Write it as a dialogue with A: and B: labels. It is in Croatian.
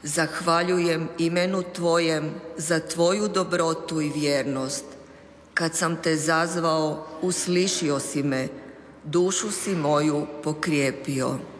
A: Zahvaljujem imenu Tvojem za Tvoju dobrotu i vjernost. Kad sam Te zazvao, uslišio si me, dušu si moju pokrijepio.